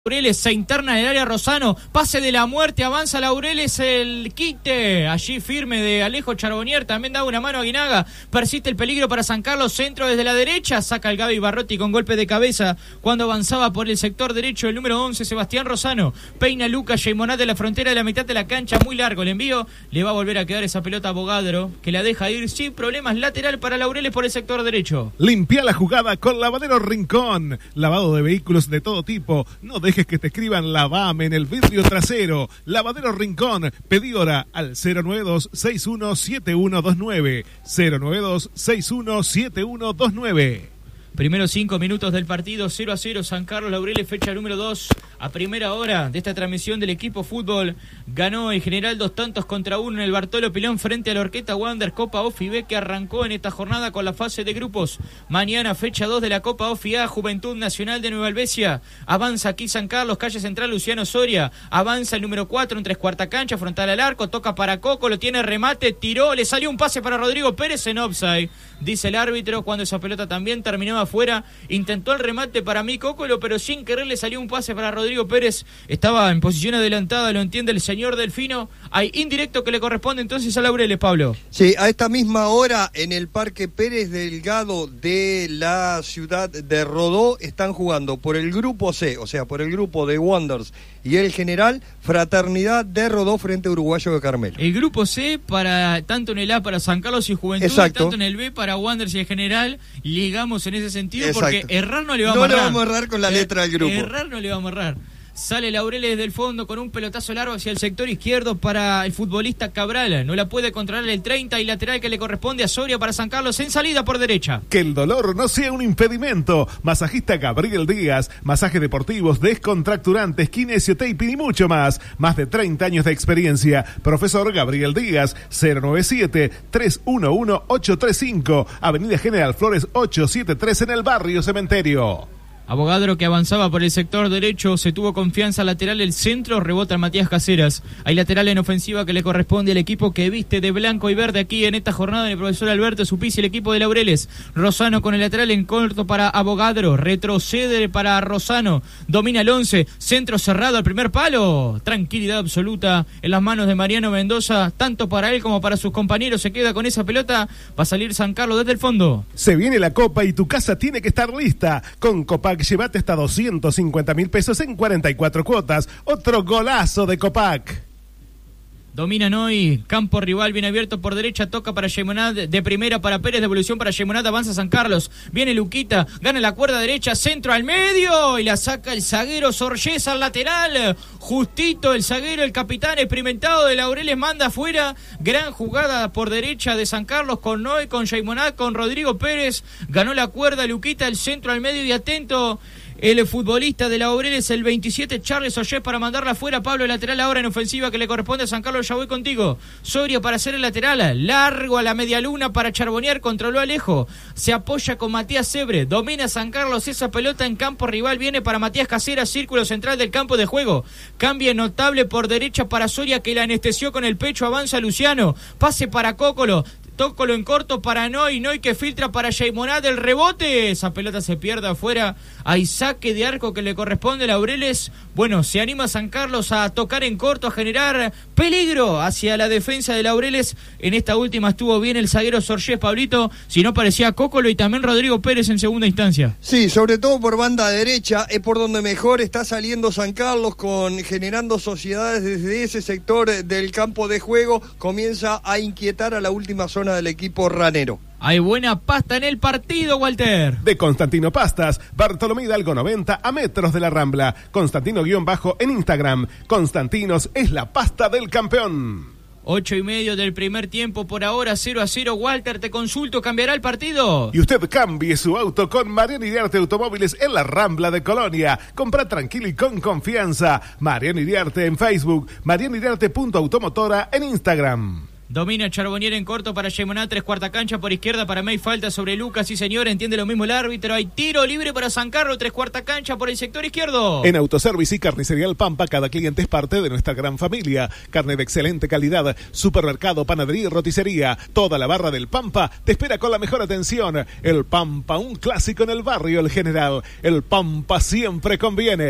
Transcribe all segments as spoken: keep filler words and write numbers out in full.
Laureles se interna en el área Rosano, pase de la muerte, avanza Laureles, el quite, allí firme de Alejo Charbonnier, también da una mano a Guinaga, persiste el peligro para San Carlos, centro desde la derecha, saca el Gaby Barrotti con golpe de cabeza, cuando avanzaba por el sector derecho el número once, Sebastián Rosano, peina Lucas Sheimonat de la frontera de la mitad de la cancha, muy largo el envío, le va a volver a quedar esa pelota a Bogadro, que la deja ir sin problemas, lateral para Laureles por el sector derecho. Limpia la jugada con Lavadero Rincón, lavado de vehículos de todo tipo, no de dejes que te escriban Lavame en el vidrio trasero. Lavadero Rincón, pedí hora al cero nueve dos seis uno siete uno dos nueve, cero nueve dos seis uno siete uno dos nueve. Primeros cinco minutos del partido, cero a cero, San Carlos Laureles, fecha número dos. A primera hora de esta transmisión del equipo fútbol, ganó en general dos tantos contra uno en el Bartolo Pilón frente a la Orquesta Wander Copa Ofi B, que arrancó en esta jornada con la fase de grupos. Mañana, fecha dos de la Copa Ofi A, Juventud Nacional de Nueva Albesia. Avanza aquí San Carlos, calle central, Luciano Soria. Avanza el número cuatro en tres cuarta cancha, frontal al arco, toca para Coco, lo tiene remate, tiró, le salió un pase para Rodrigo Pérez en offside. Dice el árbitro cuando esa pelota también terminaba afuera, intentó el remate para mí Cócolo, pero sin querer le salió un pase para Rodrigo Pérez, estaba en posición adelantada, lo entiende el señor Delfino. Hay indirecto que le corresponde entonces a Laureles, Pablo. Sí, a esta misma hora en el Parque Pérez Delgado de la ciudad de Rodó están jugando por el grupo C, o sea, por el grupo de Wanderers y el General, Fraternidad de Rodó frente a Uruguayo de Carmelo. El grupo C, para tanto en el A para San Carlos y Juventud, exacto, y tanto en el B para Wanderers y el General, ligamos en ese sentido. Exacto. Porque errar no le vamos a no errar. No le vamos a errar con la eh, letra del grupo. Errar no le vamos a errar. Sale Laureles del fondo con un pelotazo largo hacia el sector izquierdo para el futbolista Cabral. No la puede controlar el treinta y lateral que le corresponde a Soria para San Carlos en salida por derecha. Que el dolor no sea un impedimento. Masajista Gabriel Díaz. Masajes deportivos, descontracturantes, kinesiotaping y mucho más. Más de treinta años de experiencia. Profesor Gabriel Díaz. cero nueve siete, tres uno uno, ocho tres cinco. Avenida General Flores ochocientos setenta y tres en el barrio Cementerio. Abogadro, que avanzaba por el sector derecho, se tuvo confianza lateral, el centro, rebota Matías Caseras. Hay lateral en ofensiva que le corresponde al equipo que viste de blanco y verde aquí en esta jornada en el profesor Alberto Supici, el equipo de Laureles. Rosano con el lateral en corto para Abogadro, retrocede para Rosano, domina el once, centro cerrado al primer palo, tranquilidad absoluta en las manos de Mariano Mendoza, tanto para él como para sus compañeros, se queda con esa pelota, va a salir San Carlos desde el fondo. Se viene la Copa y tu casa tiene que estar lista. Con Copac llévate hasta doscientos cincuenta mil pesos en cuarenta y cuatro cuotas. Otro golazo de Copac. Dominan hoy, campo rival bien abierto por derecha, toca para Sheimonat, de primera para Pérez, devolución para Sheimonat, avanza San Carlos, viene Luquita, gana la cuerda derecha, centro al medio y la saca el zaguero Sorges al lateral, justito el zaguero, el capitán experimentado de Laureles manda afuera, gran jugada por derecha de San Carlos con Noy, con Sheimonat, con Rodrigo Pérez, ganó la cuerda Luquita, el centro al medio y atento el futbolista de Laureles, el veintisiete, Charles Ollés, para mandarla afuera. Pablo, lateral ahora en ofensiva que le corresponde a San Carlos. Ya voy contigo. Soria para hacer el lateral. Largo a la media luna para Charbonnier. Controló Alejo. Se apoya con Matías Sebre. Domina San Carlos esa pelota en campo rival. Viene para Matías Caseras. Círculo central del campo de juego. Cambia notable por derecha para Soria, que la anestesió con el pecho. Avanza Luciano. Pase para Cócolo. Tócolo en corto para Noy, Noy que filtra para Sheimonat, el rebote, esa pelota se pierde afuera, hay saque de arco que le corresponde a Laureles. Bueno, se anima San Carlos a tocar en corto, a generar peligro hacia la defensa de Laureles. En esta última estuvo bien el zaguero Sorges, Pablito, si no parecía Cócolo y también Rodrigo Pérez en segunda instancia. Sí, sobre todo por banda derecha, es por donde mejor está saliendo San Carlos, con generando sociedades desde ese sector del campo de juego, comienza a inquietar a la última zona del equipo ranero. Hay buena pasta en el partido, Walter. De Constantino Pastas, Bartolomé Hidalgo noventa a metros de la Rambla. Constantino guión bajo en Instagram. Constantinos es la pasta del campeón. Ocho y medio del primer tiempo por ahora, cero a cero. Walter, te consulto, ¿cambiará el partido? Y usted cambie su auto con Mariano Iriarte Automóviles en la Rambla de Colonia. Compra tranquilo y con confianza. Mariano Iriarte en Facebook, mariano iriarte punto automotora en Instagram. Domina Charbonnier en corto para Sheimonat, tres cuarta cancha por izquierda para May, falta sobre Lucas, sí señor, entiende lo mismo el árbitro, hay tiro libre para San Carlos, tres cuarta cancha por el sector izquierdo. En Autoservice y Carnicería El Pampa, cada cliente es parte de nuestra gran familia. Carne de excelente calidad, supermercado, panadería y roticería, toda la barra del Pampa te espera con la mejor atención. El Pampa, un clásico en el barrio El General, el Pampa siempre conviene.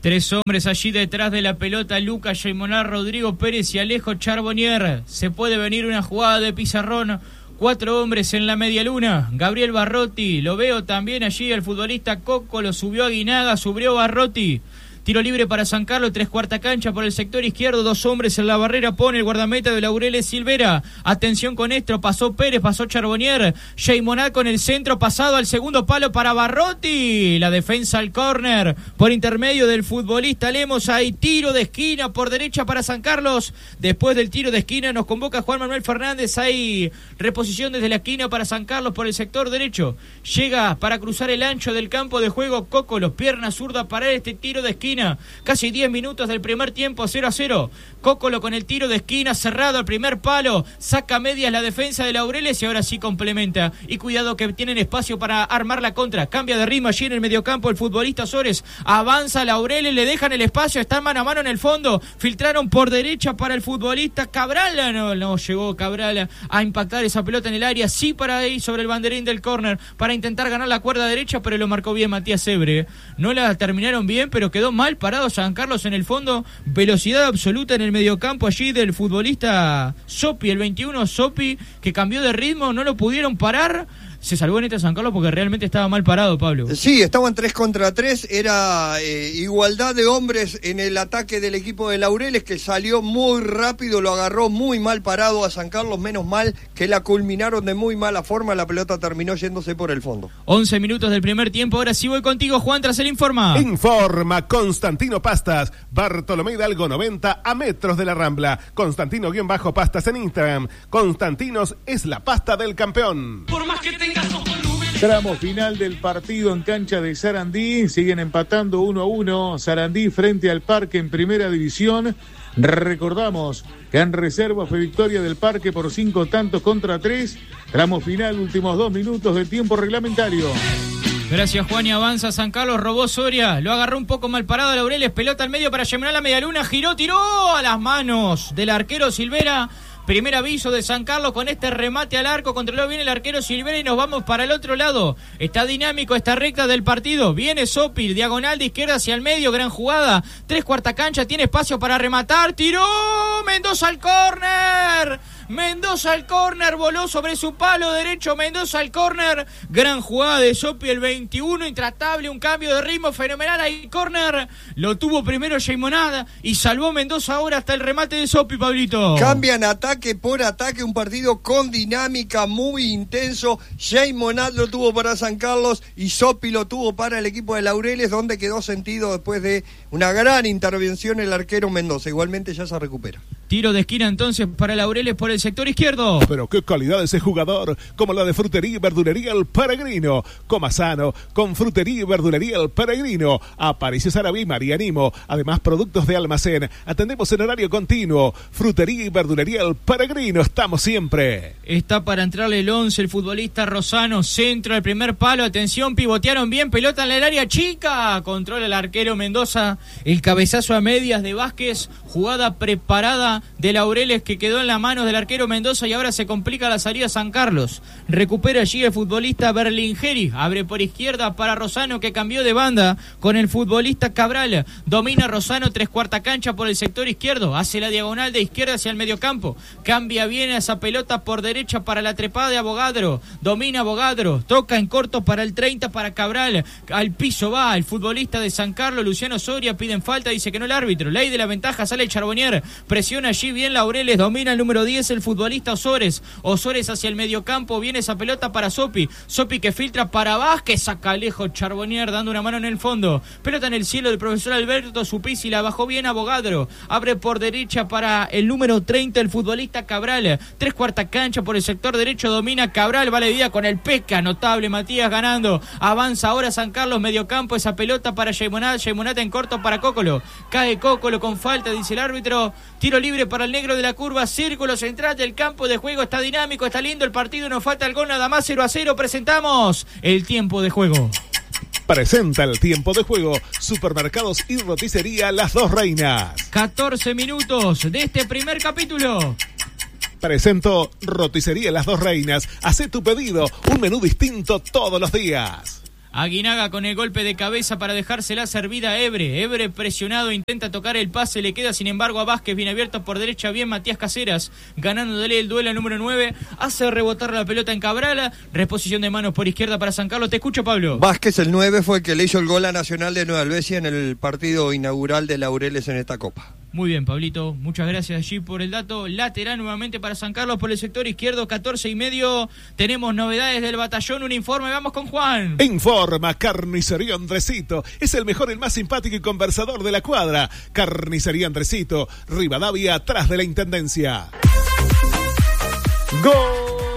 Tres hombres allí detrás de la pelota, Lucas Yeymonat, Rodrigo Pérez y Alejo Charbonnier. Se puede venir una jugada de pizarrón. Cuatro hombres en la media luna. Gabriel Barrotti, lo veo también allí el futbolista Coco, lo subió a Guinaga, subió Barrotti. Tiro libre para San Carlos, tres cuarta cancha por el sector izquierdo, dos hombres en la barrera, pone el guardameta de Laureles Silvera. Atención con esto, pasó Pérez, pasó Charbonnier, Yeymonat con el centro, pasado al segundo palo para Barrotti. La defensa al córner por intermedio del futbolista Lemos. Hay tiro de esquina por derecha para San Carlos. Después del tiro de esquina nos convoca Juan Manuel Fernández. Hay reposición desde la esquina para San Carlos por el sector derecho. Llega para cruzar el ancho del campo de juego Coco, los piernas zurda para este tiro de esquina. Casi diez minutos del primer tiempo, cero a cero. Cócolo con el tiro de esquina cerrado al primer palo, saca medias la defensa de Laureles y ahora sí complementa. Y cuidado que tienen espacio para armar la contra. Cambia de ritmo allí en el mediocampo el futbolista Sores. Avanza Laureles, le dejan el espacio, están mano a mano en el fondo. Filtraron por derecha para el futbolista Cabral. No, no llegó Cabral a impactar esa pelota en el área. Sí para ahí sobre el banderín del córner para intentar ganar la cuerda derecha, pero lo marcó bien Matías Ebre. No la terminaron bien, pero quedó mal parado San Carlos en el fondo. Velocidad absoluta en el mediocampo allí del futbolista Sopi, el veintiuno Sopi, que cambió de ritmo, no lo pudieron parar. Se salvó en este San Carlos porque realmente estaba mal parado, Pablo. Sí, estaban tres contra tres, era eh, igualdad de hombres en el ataque del equipo de Laureles, que salió muy rápido, lo agarró muy mal parado a San Carlos, menos mal que la culminaron de muy mala forma, la pelota terminó yéndose por el fondo. once minutos del primer tiempo, ahora sí voy contigo, Juan, tras el informa. Informa Constantino Pastas, Bartolomé Hidalgo noventa, a metros de la Rambla. Constantino-Pastas en Instagram. Constantinos es la pasta del campeón. Por más que tengas volumen. Tramo final del partido en cancha de Sarandí, siguen empatando uno a uno, Sarandí frente al Parque en primera división. Recordamos que en reserva fue victoria del Parque por cinco tantos contra tres. Tramo final, últimos dos minutos de tiempo reglamentario. Gracias, Juan, y avanza San Carlos, robó Soria, lo agarró un poco mal parado Laureles, pelota al medio para Yeymonat la media luna, giró, tiró a las manos del arquero Silvera. Primer aviso de San Carlos con este remate al arco, controló bien el arquero Silvera y nos vamos para el otro lado. Está dinámico esta recta del partido, viene Sopi, diagonal de izquierda hacia el medio, gran jugada, tres cuarta cancha, tiene espacio para rematar, tiró, Mendoza al córner, Mendoza al córner, voló sobre su palo derecho, Mendoza al córner, gran jugada de Sopi, el veintiuno, intratable, un cambio de ritmo fenomenal, ahí córner, lo tuvo primero Yeymonat y salvó Mendoza ahora hasta el remate de Sopi, Pablito. Cambian ataque por ataque, un partido con dinámica muy intenso. Yeymonat lo tuvo para San Carlos y Sopi lo tuvo para el equipo de Laureles, donde quedó sentido después de una gran intervención el arquero Mendoza. Igualmente ya se recupera. Tiro de esquina entonces para Laureles por el sector izquierdo. Pero qué calidad ese jugador, como la de Frutería y Verdulería El Peregrino. Coma sano con Frutería y Verdulería El Peregrino. Aparicio Sarabí, Marianimo. Además, productos de almacén. Atendemos en horario continuo. Frutería y Verdulería El Peregrino, estamos siempre. Está para entrarle el once el futbolista Rosano, centro al primer palo, atención, pivotearon bien, pelota en el área chica, controla el arquero Mendoza, el cabezazo a medias de Vázquez, jugada preparada de Laureles que quedó en las manos del arquero Mendoza y ahora se complica la salida San Carlos. Recupera allí el futbolista Berlingeri, abre por izquierda para Rosano que cambió de banda con el futbolista Cabral, domina Rosano, tres cuarta cancha por el sector izquierdo, hace la diagonal de izquierda hacia el mediocampo, cambia bien esa pelota por derecha para la trepada de Abogadro, domina Abogadro, toca en corto para el treinta para Cabral, al piso va el futbolista de San Carlos, Luciano Soria, piden falta, dice que no el árbitro, ley de la ventaja, sale Charbonnier, presiona allí bien Laureles, domina el número diez el futbolista Osores, Osores hacia el mediocampo, viene esa pelota para Sopi, Sopi que filtra para Vázquez, saca lejos Charbonnier dando una mano en el fondo, pelota en el cielo del profesor Alberto Supisi, la bajó bien Abogadro, abre por derecha para el número treinta el futbolista Cabral, tres cuarta cancha por el sector derecho, domina Cabral, vale vida con el Peca, notable Matías ganando, avanza ahora San Carlos, mediocampo, esa pelota para Yeymonat, Yeymonat en corto para Cócolo, cae Cócolo con falta, dice el árbitro, tiro libre para el negro de la curva, círculo central del campo de juego, está dinámico, está lindo el partido, nos falta el gol, nada más, cero a cero, presentamos el tiempo de juego. Presenta el tiempo de juego Supermercados y Roticería Las Dos Reinas. catorce minutos de este primer capítulo. Presento Roticería Las Dos Reinas. Hacé tu pedido, un menú distinto todos los días. Aguinaga con el golpe de cabeza para dejársela servida a Ebre. Ebre presionado, intenta tocar el pase, le queda sin embargo a Vázquez, bien abierto por derecha, bien Matías Caseras, ganándole el duelo al número nueve, hace rebotar la pelota en Cabral, reposición de manos por izquierda para San Carlos. Te escucho, Pablo. Vázquez, el nueve, fue el que le hizo el gol a Nacional de Nueva Albesia en el partido inaugural de Laureles en esta Copa. Muy bien, Pablito, muchas gracias allí por el dato. Lateral nuevamente para San Carlos por el sector izquierdo, catorce y medio. Tenemos novedades del batallón, un informe, vamos con Juan. Informa Carnicería Andresito, es el mejor, el más simpático y conversador de la cuadra. Carnicería Andresito, Rivadavia, atrás de la Intendencia. Gol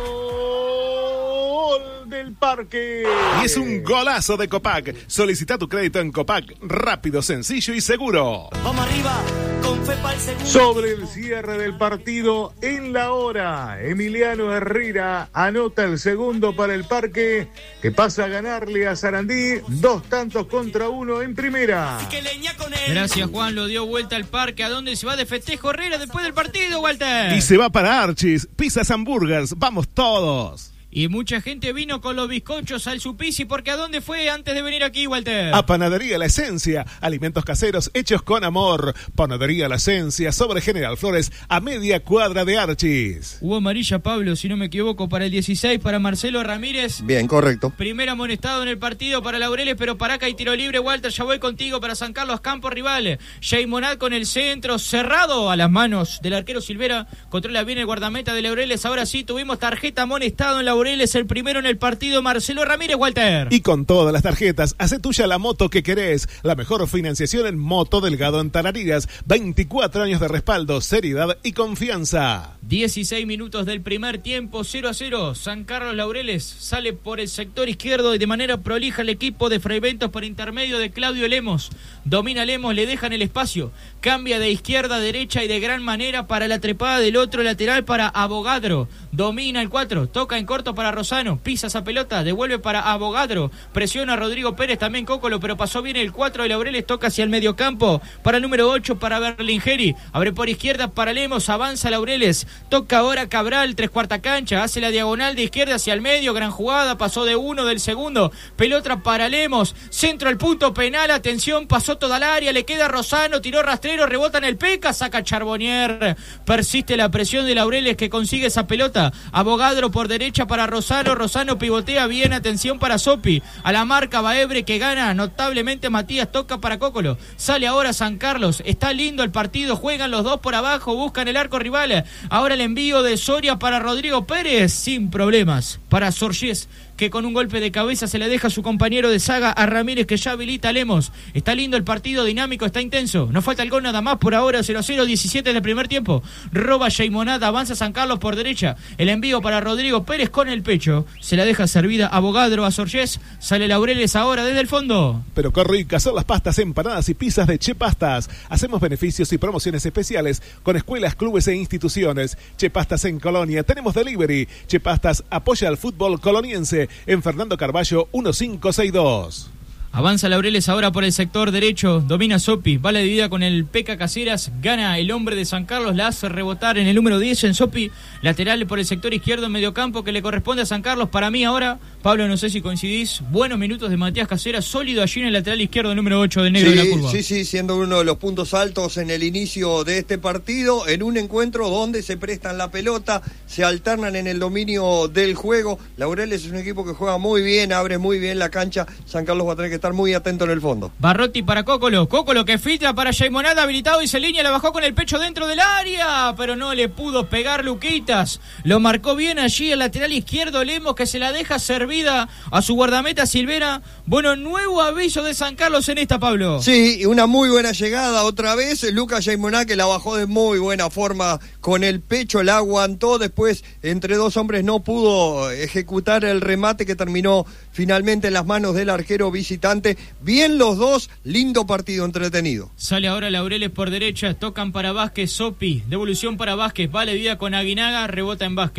del Parque. Y es un golazo de Copac. Solicita tu crédito en Copac, rápido, sencillo y seguro. Vamos arriba, con fe pa'l segundo. Sobre el cierre del partido, en la hora, Emiliano Herrera anota el segundo para el Parque, que pasa a ganarle a Sarandí, dos tantos contra uno en primera. Gracias, Juan, lo dio vuelta al Parque. ¿A dónde se va de festejo Herrera después del partido, Walter? Y se va para Archis, Pizzas Hamburgers, vamos todos. Y mucha gente vino con los bizcochos al Supisi, porque ¿a dónde fue antes de venir aquí, Walter? A Panadería La Esencia, alimentos caseros hechos con amor. Panadería La Esencia, sobre General Flores, a media cuadra de Archis. Hubo amarilla, Pablo, si no me equivoco, para el dieciséis, para Marcelo Ramírez. Bien, correcto. Primer amonestado en el partido para Laureles, pero para acá hay tiro libre, Walter, ya voy contigo para San Carlos, campo rival. Jaimonat con el centro, cerrado a las manos del arquero Silvera, controla bien el guardameta de Laureles. Ahora sí, tuvimos tarjeta amonestado en Laureles, el primero en el partido, Marcelo Ramírez, Walter. Y con todas las tarjetas, hace tuya la moto que querés. La mejor financiación en moto Delgado en Tarariras. veinticuatro años de respaldo, seriedad y confianza. dieciséis minutos del primer tiempo, cero a cero. San Carlos Laureles sale por el sector izquierdo y de manera prolija el equipo de Fraiventos por intermedio de Claudio Lemos. Domina Lemos, le dejan el espacio. Cambia de izquierda a derecha y de gran manera para la trepada del otro lateral para Abogadro. Domina el cuatro, toca en corto para Rosano, pisa esa pelota, devuelve para Abogadro, presiona a Rodrigo Pérez, también Cócolo, pero pasó bien el cuatro de Laureles, toca hacia el mediocampo para el número ocho para Berlingeri, abre por izquierda para Lemos, avanza Laureles, toca ahora Cabral, tres cuarta cancha, hace la diagonal de izquierda hacia el medio, gran jugada, pasó de uno del segundo, pelota para Lemos, centro al punto penal, atención, pasó toda el área, le queda Rosano, tiró rastrero, rebota en el Peca, saca Charbonnier, persiste la presión de Laureles que consigue esa pelota, Abogadro por derecha para Rosano, Rosano pivotea bien, atención para Sopi, a la marca Baebre que gana notablemente Matías, toca para Cócolo, sale ahora San Carlos, está lindo el partido, juegan los dos por abajo, buscan el arco rival, ahora el envío de Soria para Rodrigo Pérez, sin problemas, para Sorgés, que con un golpe de cabeza se le deja a su compañero de saga a Ramírez, que ya habilita a Lemos. Está lindo el partido, dinámico, está intenso. No falta el gol nada más por ahora, cero a cero, diecisiete del primer tiempo. Roba Jaimonat, avanza San Carlos por derecha. El envío para Rodrigo Pérez con el pecho. Se la deja servida a Abogadro, a Sorgés. Sale Laureles ahora desde el fondo. Pero qué ricas son las pastas, empanadas y pizzas de Che Pastas. Hacemos beneficios y promociones especiales con escuelas, clubes e instituciones. Che Pastas en Colonia, tenemos delivery. Che Pastas apoya al fútbol coloniense. En Fernando Carballo, quince sesenta y dos. Avanza Laureles ahora por el sector derecho, domina Sopi, va la dividida con el Peca Caseras, gana el hombre de San Carlos, la hace rebotar en el número diez en Sopi, lateral por el sector izquierdo en mediocampo que le corresponde a San Carlos. Para mí ahora, Pablo, no sé si coincidís, buenos minutos de Matías Caseras, sólido allí en el lateral izquierdo, el número ocho de negro sí, de la curva. Sí, sí, siendo uno de los puntos altos en el inicio de este partido, en un encuentro donde se prestan la pelota, se alternan en el dominio del juego. Laureles es un equipo que juega muy bien, abre muy bien la cancha, San Carlos va a tener que estar muy atento en el fondo. Barrotti para Cócolo, Cócolo que filtra para Jaimonat, habilitado y se línea, la bajó con el pecho dentro del área, pero no le pudo pegar Luquitas, lo marcó bien allí el lateral izquierdo Lemos, que se la deja servida a su guardameta Silvera. Bueno, nuevo aviso de San Carlos en esta, Pablo. Sí, una muy buena llegada otra vez, Lucas Jaimonat, que la bajó de muy buena forma con el pecho, la aguantó, después entre dos hombres no pudo ejecutar el remate que terminó finalmente en las manos del arquero visitante. Bien los dos, lindo partido, entretenido. Sale ahora Laureles por derecha, tocan para Vázquez, Sopi, devolución para Vázquez, va la vida con Aguinaga, rebota en Vázquez.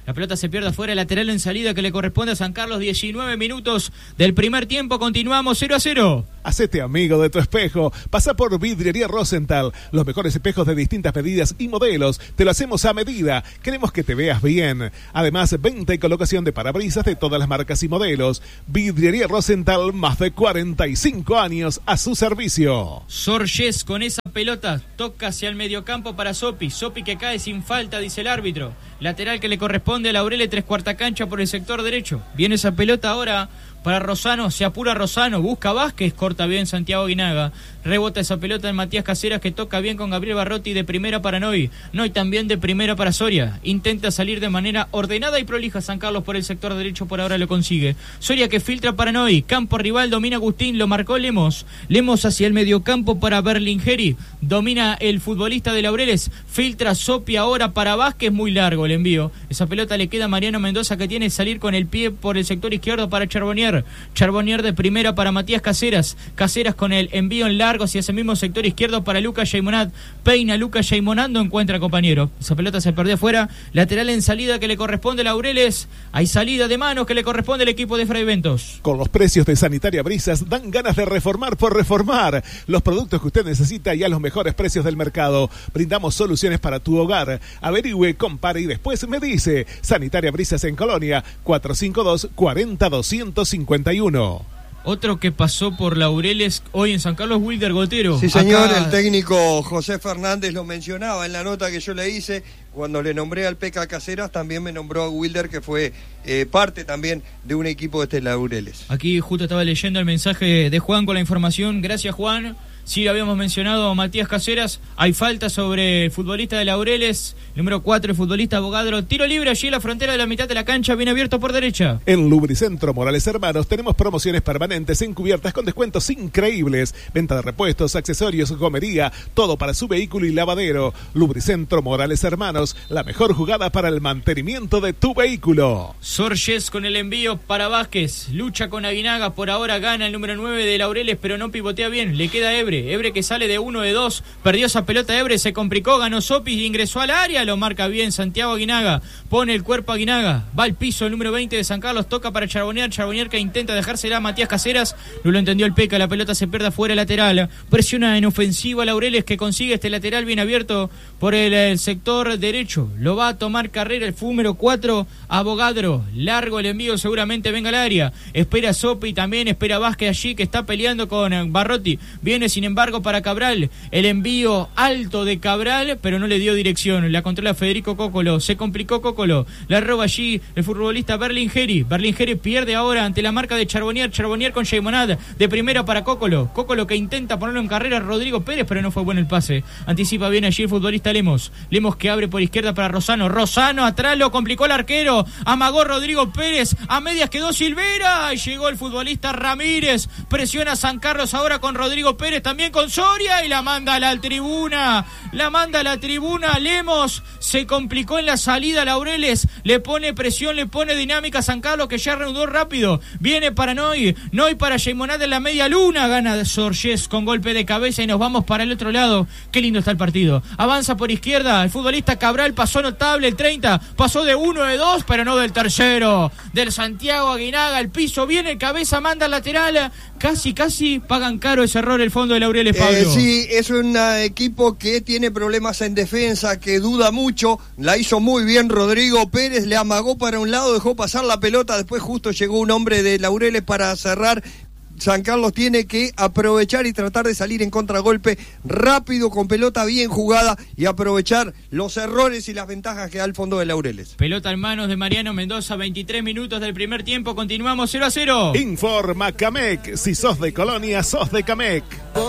La pelota se pierde afuera, lateral en salida que le corresponde a San Carlos. diecinueve minutos del primer tiempo, continuamos cero a cero. Hacete amigo de tu espejo. Pasa por Vidriería Rosenthal. Los mejores espejos de distintas medidas y modelos. Te lo hacemos a medida. Queremos que te veas bien. Además, venta y colocación de parabrisas de todas las marcas y modelos. Vidriería Rosenthal, más de cuarenta y cinco años a su servicio. Sorges con esa pelota toca hacia el mediocampo para Sopi. Sopi que cae sin falta, dice el árbitro. Lateral que le corresponde a Laurele, tres cuarta cancha por el sector derecho. Viene esa pelota ahora para Rosano, se apura Rosano, busca Vázquez, corta bien Santiago Aguinaga, rebota esa pelota en Matías Caseras que toca bien con Gabriel Barrotti, de primera para Noy, Noy también de primera para Soria, intenta salir de manera ordenada y prolija San Carlos por el sector derecho, por ahora lo consigue, Soria que filtra para Noy, campo rival, domina Agustín, lo marcó Lemos, Lemos hacia el mediocampo para Berlingeri, domina el futbolista de Laureles, filtra Sopi ahora para Vázquez, muy largo el envío, esa pelota le queda a Mariano Mendoza que tiene que salir con el pie por el sector izquierdo para Charbonnier, Charbonnier de primera para Matías Caseras, Caseras con el envío en largo hacia ese mismo sector izquierdo para Lucas Yaimonat, peina Lucas Yaimonat, no encuentra compañero, esa pelota se perdió afuera, lateral en salida que le corresponde a Laureles, hay salida de manos que le corresponde al equipo de Fray Ventos. Con los precios de Sanitaria Brisas dan ganas de reformar por reformar, los productos que usted necesita y a los mejores precios del mercado, brindamos soluciones para tu hogar, averigüe, compare y después me dice. Sanitaria Brisas en Colonia, cuatro cinco dos, cuarenta, doscientos cincuenta y uno. Otro que pasó por Laureles hoy en San Carlos, Wilder Gotero. Sí, señor, Acá... el técnico José Fernández lo mencionaba en la nota que yo le hice. Cuando le nombré al Peca Caseras, también me nombró a Wilder, que fue eh, parte también de un equipo de este Laureles. Aquí justo estaba leyendo el mensaje de Juan con la información. Gracias, Juan. Sí, habíamos mencionado a Matías Caseras. Hay falta sobre el futbolista de Laureles, número cuatro, el futbolista Abogadro. Tiro libre allí en la frontera de la mitad de la cancha, bien abierto por derecha. En Lubricentro Morales Hermanos tenemos promociones permanentes en cubiertas con descuentos increíbles. Venta de repuestos, accesorios, gomería, todo para su vehículo y lavadero. Lubricentro Morales Hermanos, la mejor jugada para el mantenimiento de tu vehículo. Sorges con el envío para Vázquez. Lucha con Aguinaga, por ahora gana el número nueve de Laureles, pero no pivotea bien. Le queda Ebre. Ebre que sale de uno de dos, perdió esa pelota Ebre, se complicó, ganó Sopi, ingresó al área, lo marca bien Santiago Aguinaga, pone el cuerpo Aguinaga, va al piso el número veinte de San Carlos, toca para Charbonnier, Charbonnier que intenta dejársela a Matías Caseras, no lo entendió el Peca, la pelota se pierde afuera lateral, presiona en ofensiva Laureles que consigue este lateral bien abierto por el, el sector derecho, lo va a tomar carrera el número cuatro, Abogadro, largo el envío, seguramente venga al área, espera Sopi, también espera Vázquez allí que está peleando con Barrotti, viene sin embargo para Cabral, el envío alto de Cabral, pero no le dio dirección, la controla Federico Cócolo, se complicó Cócolo, la roba allí el futbolista Berlingeri, Berlingeri pierde ahora ante la marca de Charbonnier, Charbonnier con Yaimonat, de primera para Cócolo, Cócolo que intenta ponerlo en carrera Rodrigo Pérez, pero no fue bueno el pase, anticipa bien allí el futbolista Lemos, Lemos que abre por izquierda para Rosano, Rosano atrás lo complicó el arquero, amagó Rodrigo Pérez, a medias quedó Silvera, y llegó el futbolista Ramírez, presiona San Carlos ahora con Rodrigo Pérez, también con Soria y la manda a la tribuna, la manda a la tribuna, Lemos se complicó en la salida, Laureles le pone presión, le pone dinámica a San Carlos que ya reanudó rápido, viene para Noy, Noy para Yaimonat en la media luna, gana Sorges con golpe de cabeza y nos vamos para el otro lado, qué lindo está el partido, avanza por izquierda, el futbolista Cabral pasó notable, el treinta, pasó de uno, de dos, pero no del tercero, del Santiago Aguinaga, el piso viene, cabeza manda al lateral, casi casi pagan caro ese error el fondo de Laureles, Pablo. Eh, sí, es un equipo que tiene problemas en defensa, que duda mucho, la hizo muy bien Rodrigo Pérez, le amagó para un lado, dejó pasar la pelota, después justo llegó un hombre de Laureles para cerrar. San Carlos tiene que aprovechar y tratar de salir en contragolpe rápido, con pelota bien jugada y aprovechar los errores y las ventajas que da el fondo de Laureles. Pelota en manos de Mariano Mendoza, veintitrés minutos del primer tiempo, continuamos cero a cero. Informa Camec, si sos de Colonia, sos de Camec.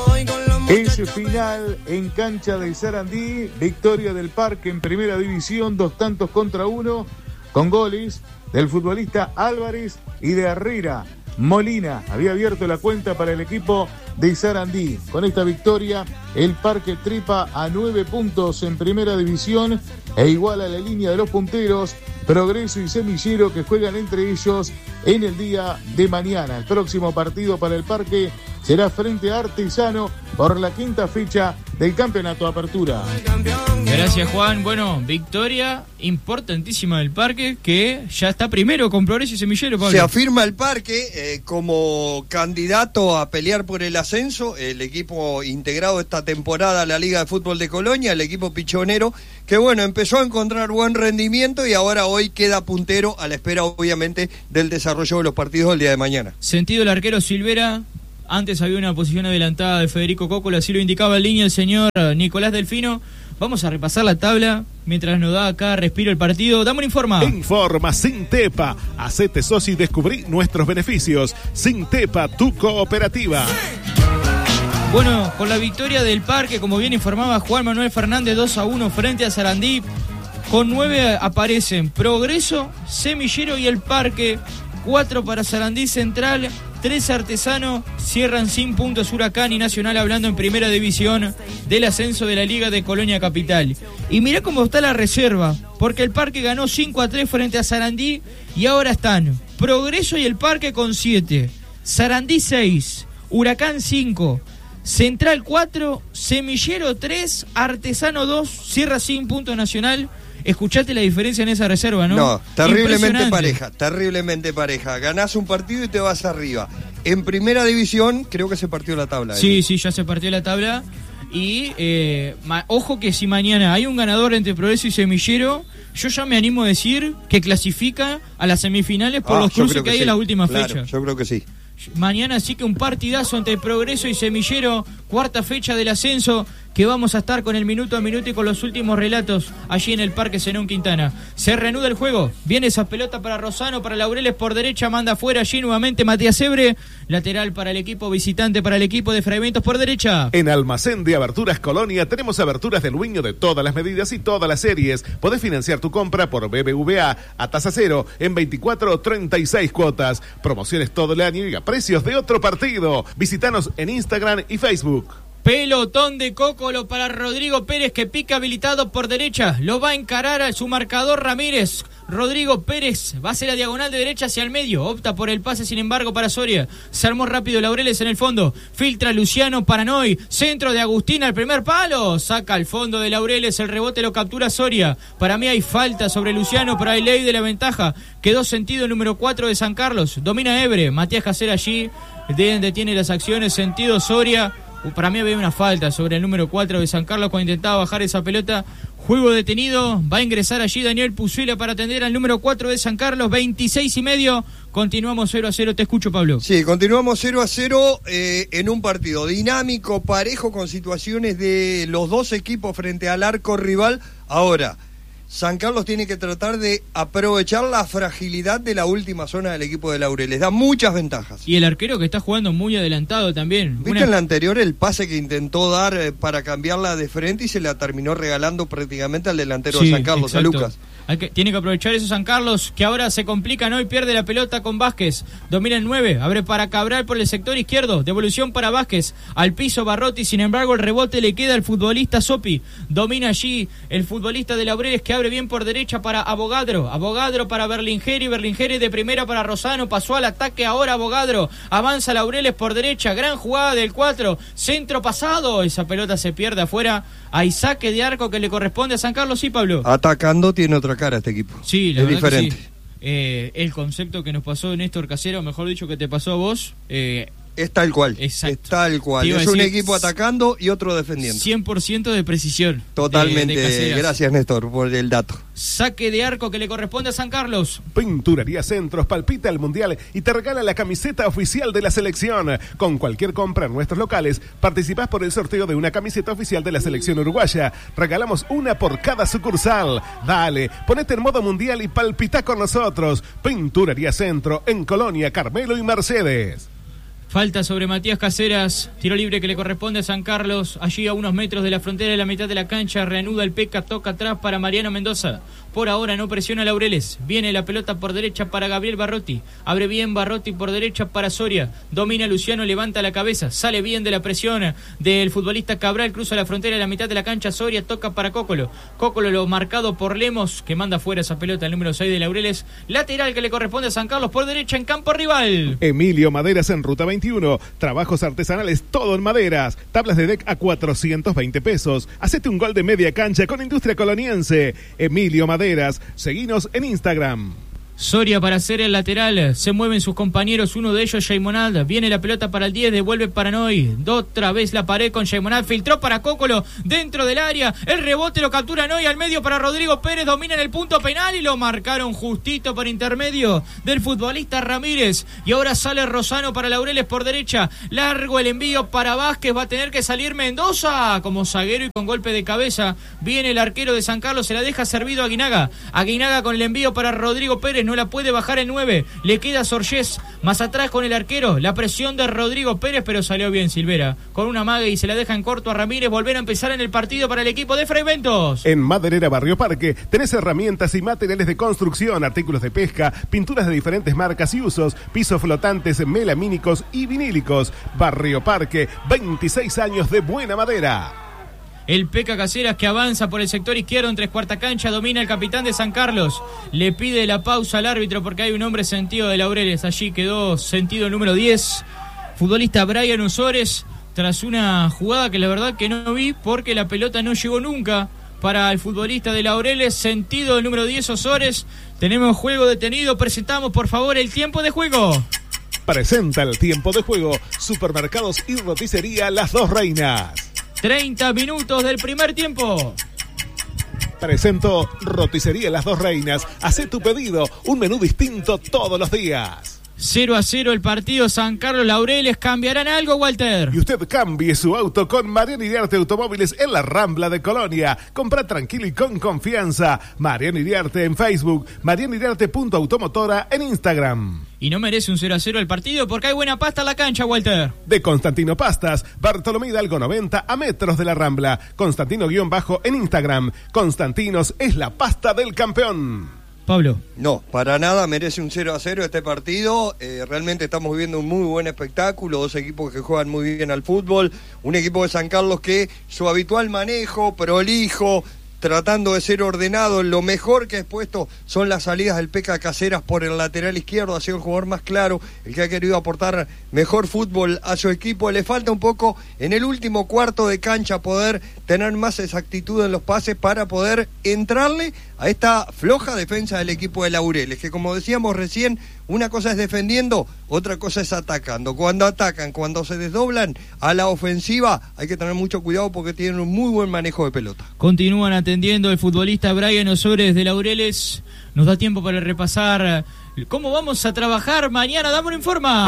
Ese final en cancha de Sarandí, victoria del Parque en primera división, dos tantos contra uno, con goles del futbolista Álvarez y de Herrera. Molina había abierto la cuenta para el equipo de Sarandí. Con esta victoria, el Parque tripa a nueve puntos en primera división e iguala la línea de los punteros Progreso y Semillero, que juegan entre ellos en el día de mañana. El próximo partido para el Parque será frente a Artesano por por la quinta fecha del Campeonato Apertura. Gracias, Juan. Bueno, victoria importantísima del Parque, que ya está primero con Progreso y Semillero, Pablo. Se afirma el Parque eh, como candidato a pelear por el ascenso, el equipo integrado esta temporada a la Liga de Fútbol de Colonia, el equipo pichonero, que bueno, empezó a encontrar buen rendimiento y ahora hoy queda puntero a la espera, obviamente, del desarrollo de los partidos del día de mañana. Sentido el arquero Silvera. Antes había una posición adelantada de Federico Cócola, así lo indicaba en línea el señor Nicolás Delfino. Vamos a repasar la tabla mientras nos da acá respiro el partido. Dame un informa. Informa Sintepa. Hacete socio y descubrí nuestros beneficios. Sintepa, tu cooperativa. Bueno, con la victoria del Parque, como bien informaba Juan Manuel Fernández, dos a uno frente a Sarandí. Con nueve aparecen Progreso, Semillero y el Parque. Cuatro para Sarandí Central. Tres Artesano, cierran sin puntos Huracán y Nacional, hablando en primera división del ascenso de la Liga de Colonia Capital. Y mirá cómo está la reserva, porque el Parque ganó cinco a tres frente a Sarandí y ahora están Progreso y el Parque con siete, Sarandí seis, Huracán cinco, Central cuatro, Semillero tres, Artesano dos, cierra sin puntos Nacional. Escuchate la diferencia en esa reserva, ¿no? No, terriblemente pareja, terriblemente pareja. Ganás un partido y te vas arriba. En primera división creo que se partió la tabla. Sí, ¿eh? sí, ya se partió la tabla. Y eh, ma- ojo que si mañana hay un ganador entre Progreso y Semillero, yo ya me animo a decir que clasifica a las semifinales por Ah, los yo cruces creo que, que hay sí. en las últimas Claro, fechas. yo creo que sí. Mañana sí que un partidazo entre Progreso y Semillero, cuarta fecha del ascenso, que vamos a estar con el minuto a minuto y con los últimos relatos allí en el Parque Zenón Quintana. Se reanuda el juego, viene esa pelota para Rosano, para Laureles por derecha, manda afuera allí nuevamente Matías Ebre, lateral para el equipo visitante, para el equipo de Fragmentos por derecha. En Almacén de Aberturas Colonia tenemos aberturas del Luño de todas las medidas y todas las series. Podés financiar tu compra por B B V A a tasa cero en veinticuatro o treinta y seis cuotas. Promociones todo el año y a precios de otro partido. Visítanos en Instagram y Facebook. Pelotón de Cócolo para Rodrigo Pérez, que pica habilitado por derecha. Lo va a encarar a su marcador Ramírez. Rodrigo Pérez va a hacer la diagonal de derecha hacia el medio. Opta por el pase, sin embargo, para Soria. Se armó rápido Laureles en el fondo. Filtra Luciano para Noy. Centro de Agustín al primer palo. Saca al fondo de Laureles. El rebote lo captura Soria. Para mí hay falta sobre Luciano, pero hay ley de la ventaja. Quedó sentido el número cuatro de San Carlos. Domina Ebre. Matías Casera allí. Detiene las acciones. Sentido Soria. Para mí había una falta sobre el número cuatro de San Carlos cuando intentaba bajar esa pelota. Juego detenido. Va a ingresar allí Daniel Puzuela para atender al número cuatro de San Carlos. veintiséis y medio. Continuamos cero a cero. Te escucho, Pablo. Sí, continuamos cero a cero eh, en un partido dinámico, parejo, con situaciones de los dos equipos frente al arco rival. Ahora, San Carlos tiene que tratar de aprovechar la fragilidad de la última zona del equipo de Laureles. Da muchas ventajas. Y el arquero que está jugando muy adelantado también. ¿Viste Una... en la anterior el pase que intentó dar eh, para cambiarla de frente y se la terminó regalando prácticamente al delantero Sí, de San Carlos, exacto. a Lucas? Hay que, tiene que aprovechar eso San Carlos, que ahora se complica, ¿no? Y pierde la pelota con Vázquez. Domina el nueve, abre para Cabral por el sector izquierdo. Devolución para Vázquez. Al piso Barrotti, sin embargo el rebote le queda al futbolista Sopi. Domina allí el futbolista de Laureles, que abre bien por derecha para Abogadro. Abogadro para Berlingeri. Berlingeri de primera para Rosano. Pasó al ataque ahora Abogadro. Avanza Laureles por derecha. Gran jugada del cuatro. Centro pasado. Esa pelota se pierde afuera. Hay saque de arco que le corresponde a San Carlos, ¿sí, Pablo? Atacando tiene otra cara este equipo. Sí, la es verdad diferente. que sí. Eh, el concepto que nos pasó Néstor Casero, mejor dicho que te pasó a vos, eh, Es tal cual. Exacto. Es tal cual. Te iba a Es un decir, equipo atacando y otro defendiendo. cien por ciento de precisión. Totalmente. de- de Caseras. Gracias, Néstor, por el dato. Saque de arco que le corresponde a San Carlos. Pinturería Centros palpita el Mundial y te regala la camiseta oficial de la selección. Con cualquier compra en nuestros locales, participás por el sorteo de una camiseta oficial de la selección uruguaya. Regalamos una por cada sucursal. Dale, ponete en modo mundial y palpitá con nosotros. Pinturería Centro en Colonia, Carmelo y Mercedes. Falta sobre Matías Caseras, tiro libre que le corresponde a San Carlos, allí a unos metros de la frontera de la mitad de la cancha, reanuda el Peca, toca atrás para Mariano Mendoza, por ahora no presiona Laureles, viene la pelota por derecha para Gabriel Barrotti, abre bien Barrotti por derecha para Soria, domina Luciano, levanta la cabeza, sale bien de la presión del futbolista Cabral, cruza la frontera de la mitad de la cancha, Soria toca para Cócolo, Cócolo lo marcado por Lemos, que manda fuera esa pelota, el número seis de Laureles, lateral que le corresponde a San Carlos por derecha en campo rival. Emilio Maderas en Ruta veinte veintiuno. Trabajos artesanales, todo en maderas. Tablas de deck a cuatrocientos veinte pesos. Hacete un gol de media cancha con Industria Coloniense. Emilio Maderas. Seguinos en Instagram. Soria para hacer el lateral, se mueven sus compañeros, uno de ellos Shaimonad, viene la pelota para el diez, devuelve para Noy, otra vez la pared con Shaimonad, filtró para Cócolo, dentro del área, el rebote lo captura Noy, al medio para Rodrigo Pérez, domina en el punto penal y lo marcaron justito por intermedio del futbolista Ramírez, y ahora sale Rosano para Laureles por derecha, largo el envío para Vázquez, va a tener que salir Mendoza como zaguero y con golpe de cabeza, viene el arquero de San Carlos, se la deja servido a Aguinaga, Aguinaga con el envío para Rodrigo Pérez, no la puede bajar el nueve, le queda Sorgés, más atrás con el arquero, la presión de Rodrigo Pérez, pero salió bien Silvera, con una maga y se la deja en corto a Ramírez, volver a empezar en el partido para el equipo de Fragmentos. En Maderera Barrio Parque tenés herramientas y materiales de construcción, artículos de pesca, pinturas de diferentes marcas y usos, pisos flotantes, melamínicos y vinílicos. Barrio Parque, veintiséis años de buena madera. El Peca Caseras que avanza por el sector izquierdo en tres cuarta cancha, domina el capitán de San Carlos, le pide la pausa al árbitro porque hay un hombre sentido de Laureles, allí quedó sentido el número diez, futbolista Brian Osores, tras una jugada que la verdad que no vi porque la pelota no llegó nunca para el futbolista de Laureles, sentido el número diez Osores, tenemos juego detenido, presentamos por favor el tiempo de juego. Presenta el tiempo de juego, Supermercados y Roticería Las Dos Reinas. treinta minutos del primer tiempo. Presento Roticería Las Dos Reinas. Hacé tu pedido, un menú distinto todos los días. cero a cero el partido, San Carlos Laureles. ¿Cambiarán algo, Walter? Y usted cambie su auto con Mariano Iriarte Automóviles en la Rambla de Colonia. Compra tranquilo y con confianza. Mariano Iriarte en Facebook, mariano iriarte punto automotora en Instagram. Y no merece un cero a cero el partido porque hay buena pasta en la cancha, Walter. De Constantino Pastas, Bartolomé Hidalgo noventa a metros de la Rambla. Constantino-bajo en Instagram. Constantinos es la pasta del campeón. Pablo. No, para nada merece un cero a cero este partido. Eh, realmente estamos viviendo un muy buen espectáculo. Dos equipos que juegan muy bien al fútbol. Un equipo de San Carlos que su habitual manejo, prolijo, tratando de ser ordenado, lo mejor que ha expuesto son las salidas del Peca Caseras por el lateral izquierdo, ha sido el jugador más claro, el que ha querido aportar mejor fútbol a su equipo. Le falta un poco en el último cuarto de cancha poder tener más exactitud en los pases para poder entrarle a esta floja defensa del equipo de Laureles, que como decíamos recién, una cosa es defendiendo, otra cosa es atacando. Cuando atacan, cuando se desdoblan a la ofensiva, hay que tener mucho cuidado porque tienen un muy buen manejo de pelota. Continúan atendiendo el futbolista Brian Osores de Laureles. Nos da tiempo para repasar cómo vamos a trabajar mañana. Dame Informa.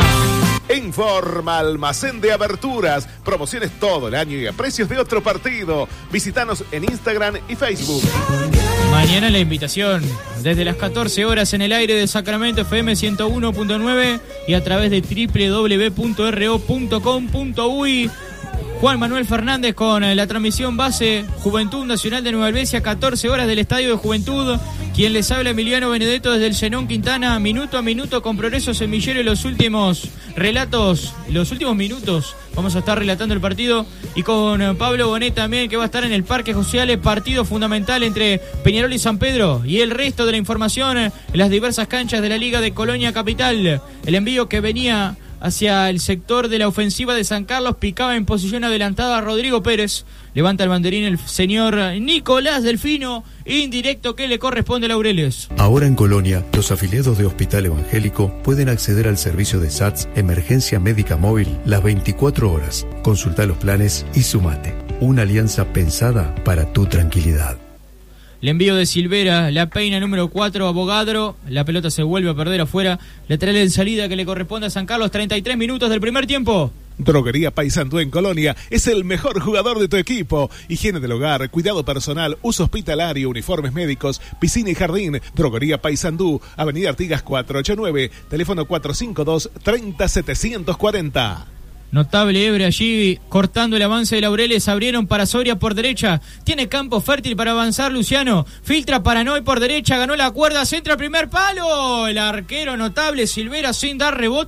Informa Almacén de Aberturas. Promociones todo el año y a precios de otro partido. Visítanos en Instagram y Facebook. Mañana la invitación, desde las catorce horas en el aire de Sacramento F M ciento uno punto nueve y a través de doble u doble u doble u punto r o punto com punto u y. Juan Manuel Fernández con la transmisión base Juventud Nacional de Nueva Helvecia, catorce horas del Estadio de Juventud. Quien les habla, Emiliano Benedetto desde el Zenón Quintana, minuto a minuto con Progreso Semillero y los últimos relatos, los últimos minutos. Vamos a estar relatando el partido y con Pablo Bonet también, que va a estar en el Parque José, partido fundamental entre Peñarol y San Pedro, y el resto de la información en las diversas canchas de la Liga de Colonia Capital. El envío que venía hacia el sector de la ofensiva de San Carlos, picaba en posición adelantada a Rodrigo Pérez, levanta el banderín el señor Nicolás Delfino, indirecto que le corresponde a Laureles. Ahora en Colonia, los afiliados de Hospital Evangélico pueden acceder al servicio de S A T S Emergencia Médica Móvil las veinticuatro horas. Consulta los planes y sumate. Una alianza pensada para tu tranquilidad. El envío de Silvera, la peina número cuatro a Bogadro, la pelota se vuelve a perder afuera, lateral en salida que le corresponde a San Carlos, treinta y tres minutos del primer tiempo. Droguería Paysandú en Colonia es el mejor jugador de tu equipo. Higiene del hogar, cuidado personal, uso hospitalario, uniformes médicos, piscina y jardín. Droguería Paysandú, Avenida Artigas cuatrocientos ochenta y nueve, teléfono cuatro cinco dos, treinta setecientos cuarenta. Notable Ebre allí, cortando el avance de Laureles, abrieron para Soria por derecha, tiene campo fértil para avanzar Luciano, filtra para Noy por derecha, ganó la cuerda, centra el primer palo, el arquero notable Silvera sin dar rebote,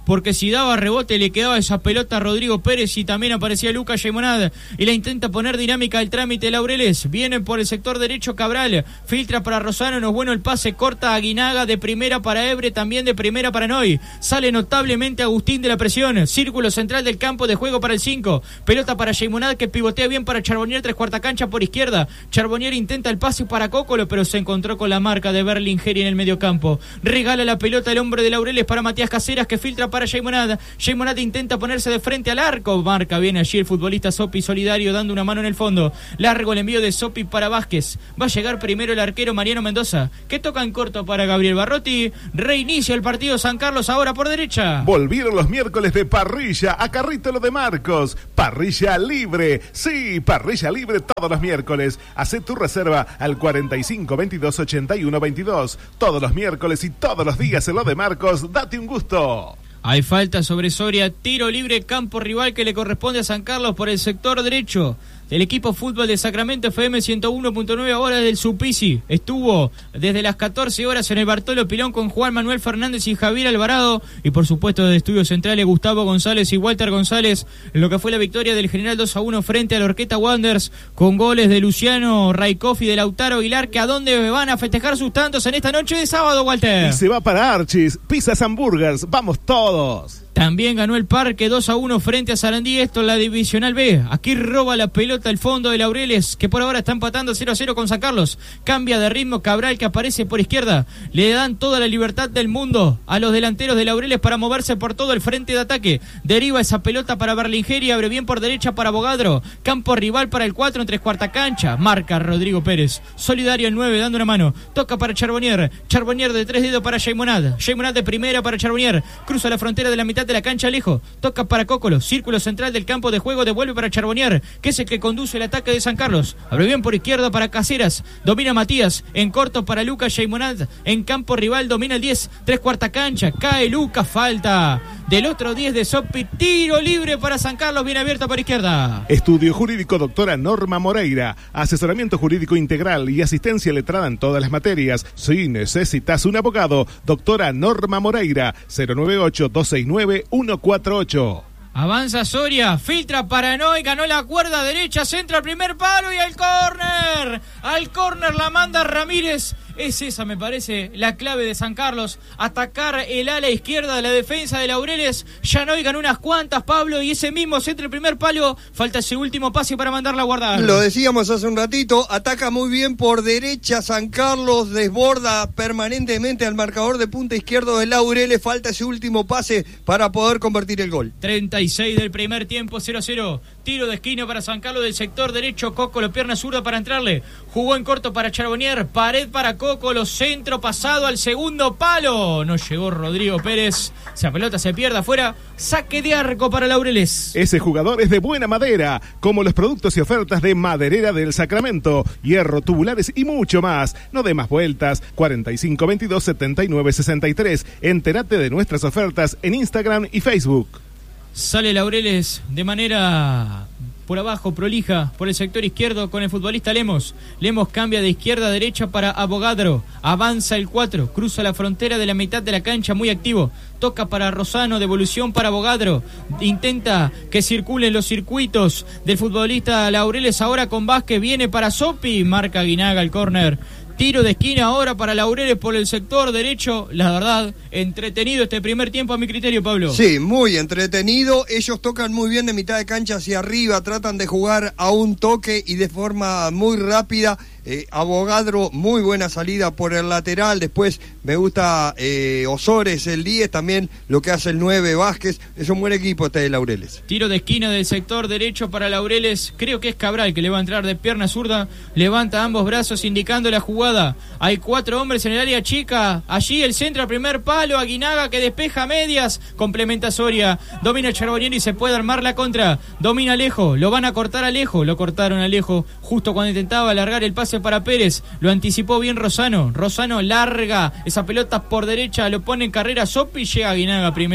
porque si daba rebote le quedaba esa pelota a Rodrigo Pérez y también aparecía Lucas Yemonad y la intenta poner dinámica el trámite Laureles. Viene por el sector derecho Cabral, filtra para Rosano, no es bueno el pase, corta a Aguinaga, de primera para Ebre, también de primera para Noy. Sale notablemente Agustín de la presión, círculo central del campo de juego para el cinco, pelota para Yemonad que pivotea bien para Charbonnier, tres cuarta cancha por izquierda. Charbonnier intenta el pase para Cócolo, pero se encontró con la marca de Berlingeri en el mediocampo. Regala la pelota el hombre de Laureles para Matías Caseras que filtra para Yemonad. Yemonad intenta ponerse de frente al arco, marca bien allí el futbolista Sopi solidario dando una mano en el fondo. Largo el envío de Sopi para Vázquez. Va a llegar primero el arquero Mariano Mendoza, que toca en corto para Gabriel Barrotti. Reinicia el partido San Carlos ahora por derecha. Volvieron los miércoles de parrilla a Carrito de Marcos. Parrilla libre. Sí, parrilla libre todos los miércoles. Hacé tu reserva al cuarenta y cinco veintidós ochenta y uno veintidós. Todos los miércoles y todos los días en lo de Marcos. Date un gusto. Hay falta sobre Soria, tiro libre, campo rival que le corresponde a San Carlos por el sector derecho. El equipo fútbol de Sacramento F M ciento uno punto nueve horas del Supisi. Estuvo desde las catorce horas en el Bartolo Pilón con Juan Manuel Fernández y Javier Alvarado. Y por supuesto de estudios centrales Gustavo González y Walter González. En lo que fue la victoria del General dos a uno frente a la Orqueta Wanderers. Con goles de Luciano Raikoff y de Lautaro Aguilar. Que a dónde van a festejar sus tantos en esta noche de sábado, Walter. Y se va para Archis, Pizzas Hamburgers. Vamos todos. También ganó el Parque dos a uno frente a Sarandí, esto en la Divisional B. Aquí roba la pelota el fondo de Laureles, que por ahora está empatando cero a cero con San Carlos. Cambia de ritmo Cabral, que aparece por izquierda. Le dan toda la libertad del mundo a los delanteros de Laureles para moverse por todo el frente de ataque. Deriva esa pelota para Berlingeri, abre bien por derecha para Bogadro. Campo rival para el cuatro en tres cuarta cancha. Marca Rodrigo Pérez. Solidario el nueve dando una mano. Toca para Charbonnier. Charbonnier de tres dedos para Yemonad. Yemonad de primera para Charbonnier. Cruza la frontera de la mitad de la cancha lejos, toca para Cócolo, círculo central del campo de juego, devuelve para Charbonnier, que es el que conduce el ataque de San Carlos. Abre bien por izquierda para Caseras, domina Matías, en corto para Lucas Yemonad, en campo rival domina el diez, tres cuarta cancha, cae Lucas, falta del otro diez de Sopi, tiro libre para San Carlos, bien abierto por izquierda. Estudio Jurídico doctora Norma Moreira, asesoramiento jurídico integral y asistencia letrada en todas las materias. Si necesitas un abogado, doctora Norma Moreira, cero nueve ocho dos seis nueve uno cuatro ocho. Avanza Soria, filtra para Noy, ganó la cuerda derecha, centra al primer palo y al córner. Al córner la manda Ramírez. Es esa, me parece, la clave de San Carlos. Atacar el ala izquierda de la defensa de Laureles. Ya Noy ganó unas cuantas, Pablo, y ese mismo centra el primer palo. Falta ese último pase para mandarla a guardar. Lo decíamos hace un ratito, ataca muy bien por derecha San Carlos, desborda permanentemente al marcador de punta izquierdo de Laureles. Falta ese último pase para poder convertir el gol. treinta y seis del primer tiempo, cero a cero. Tiro de esquina para San Carlos del sector derecho. Cócolo, pierna zurda para entrarle. Jugó en corto para Charbonnier. Pared para Cócolo. Centro pasado al segundo palo. No llegó Rodrigo Pérez. Esa pelota se pierde afuera. Saque de arco para Laureles. Ese jugador es de buena madera, como los productos y ofertas de Maderera del Sacramento. Hierro, tubulares y mucho más. No dé más vueltas. cuarenta y cinco veintidós setenta y nueve sesenta y tres. Entérate de nuestras ofertas en Instagram y Facebook. Sale Laureles de manera por abajo, prolija, por el sector izquierdo con el futbolista Lemos. Lemos cambia de izquierda a derecha para Abogadro. Avanza el cuatro, cruza la frontera de la mitad de la cancha, muy activo. Toca para Rosano, devolución para Abogadro. Intenta que circulen los circuitos del futbolista Laureles ahora con Vázquez. Viene para Sopi, marca Aguinaga el córner. Tiro de esquina ahora para Laureles por el sector derecho. La verdad, entretenido este primer tiempo a mi criterio, Pablo. Sí, muy entretenido. Ellos tocan muy bien de mitad de cancha hacia arriba. Tratan de jugar a un toque y de forma muy rápida. Eh, Abogadro, muy buena salida por el lateral. Después me gusta eh, Osores, el diez. También lo que hace el nueve, Vázquez. Es un buen equipo este de Laureles. Tiro de esquina del sector derecho para Laureles. Creo que es Cabral que le va a entrar de pierna zurda. Levanta ambos brazos indicando la jugada. Hay cuatro hombres en el área chica. Allí el centro al primer palo. Aguinaga que despeja medias. Complementa Soria. Domina Charbonnier y se puede armar la contra. Domina Alejo. Lo van a cortar a Alejo. Lo cortaron a Alejo justo cuando intentaba alargar el pase para Pérez. Lo anticipó bien Rosano. Rosano larga esa pelota por derecha. Lo pone en carrera Sopi y llega Aguinaga primero.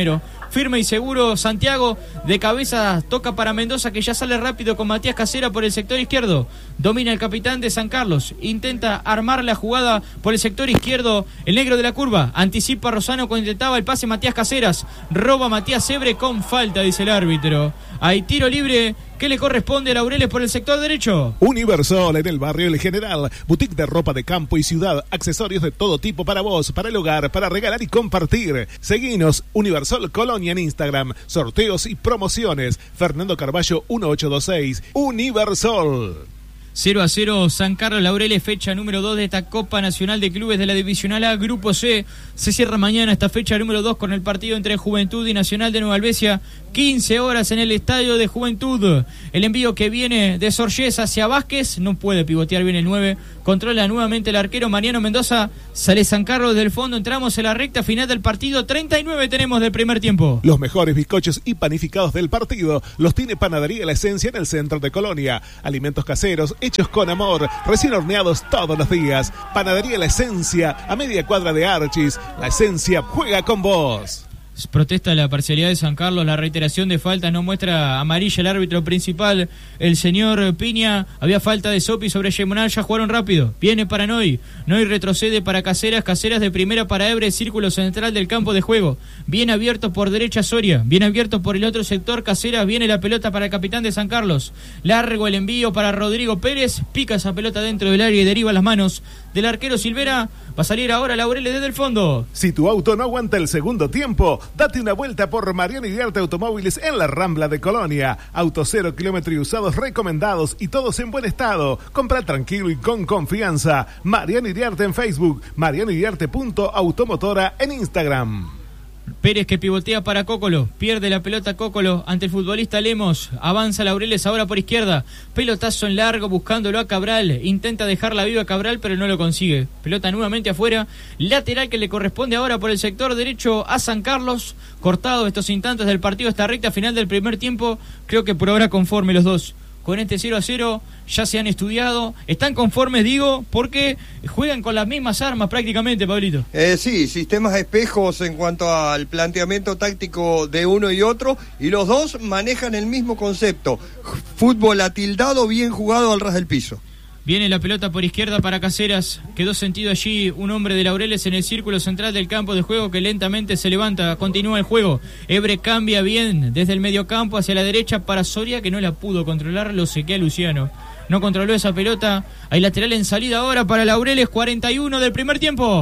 firme y seguro Santiago, de cabeza toca para Mendoza, que ya sale rápido con Matías Casera por el sector izquierdo, domina el capitán de San Carlos, intenta armar la jugada por el sector izquierdo, el negro de la curva, anticipa a Rosano cuando intentaba el pase Matías Caseras, roba Matías Sebre con falta, dice el árbitro. Hay tiro libre que le corresponde a Laureles por el sector derecho. Universal en el barrio El General, boutique de ropa de campo y ciudad, accesorios de todo tipo para vos, para el hogar, para regalar y compartir. Seguinos, Universal Colonia en Instagram, sorteos y promociones. Fernando Carballo mil ochocientos veintiséis, Universal. cero a cero San Carlos Laureles, fecha número dos de esta Copa Nacional de Clubes de la Divisional A, Grupo C. Se cierra mañana esta fecha número dos con el partido entre Juventud y Nacional de Nueva Albesia, quince horas en el Estadio de Juventud. El envío que viene de Sorges hacia Vázquez, no puede pivotear bien el nueve, controla nuevamente el arquero Mariano Mendoza, sale San Carlos del fondo, entramos en la recta final del partido, treinta y nueve tenemos del primer tiempo. Los mejores bizcochos y panificados del partido los tiene Panadería La Esencia en el centro de Colonia. Alimentos caseros hechos con amor, recién horneados todos los días. Panadería La Esencia, a media cuadra de Archis. La Esencia juega con vos. Protesta la parcialidad de San Carlos, la reiteración de faltas, no muestra amarilla el árbitro principal, el señor Piña. Había falta de Sopi sobre Yemonal, ya jugaron rápido, viene para Noy, Noy retrocede para Caseras, Caseras de primera para Ebre, círculo central del campo de juego, bien abierto por derecha Soria, bien abierto por el otro sector Caseras, viene la pelota para el capitán de San Carlos, largo el envío para Rodrigo Pérez, pica esa pelota dentro del área y deriva las manos del arquero Silvera. Va a salir ahora Laureles desde el fondo. Si tu auto no aguanta el segundo tiempo, date una vuelta por Mariano Iriarte Automóviles en la Rambla de Colonia. Autos cero kilómetros y usados recomendados y todos en buen estado. Compra tranquilo y con confianza. Mariano Iriarte en Facebook, mariano iriarte punto automotora en Instagram. Pérez que pivotea para Cócolo, pierde la pelota Cócolo ante el futbolista Lemos, avanza Laureles ahora por izquierda, pelotazo en largo buscándolo a Cabral, intenta dejarla viva a Cabral pero no lo consigue, pelota nuevamente afuera, lateral que le corresponde ahora por el sector derecho a San Carlos, cortado estos instantes del partido, esta recta final del primer tiempo, creo que por ahora conforme los dos. Con este cero a cero ya se han estudiado, están conformes, digo, porque juegan con las mismas armas prácticamente, Pablito. Eh, sí, sistemas espejos en cuanto al planteamiento táctico de uno y otro, y los dos manejan el mismo concepto, fútbol atildado, bien jugado al ras del piso. Viene la pelota por izquierda para Caseras, quedó sentido allí un hombre de Laureles en el círculo central del campo de juego que lentamente se levanta, continúa el juego, Ebre cambia bien desde el mediocampo hacia la derecha para Soria que no la pudo controlar, lo sequea Luciano, no controló esa pelota, hay lateral en salida ahora para Laureles, cuarenta y uno del primer tiempo.